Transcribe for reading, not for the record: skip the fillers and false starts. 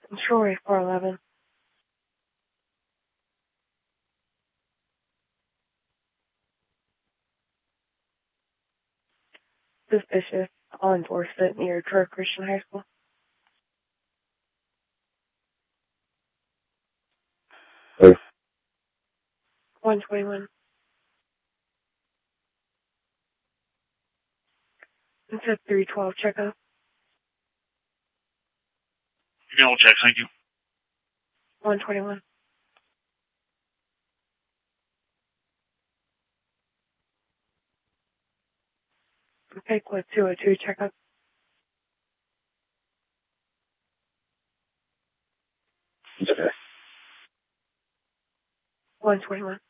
Troy 411. Suspicious. I'll endorse it near Troy Christian High School. 121. It's a 312 checkup. Give me all checks, thank you. 121. Lakewood 202 checkup. 121.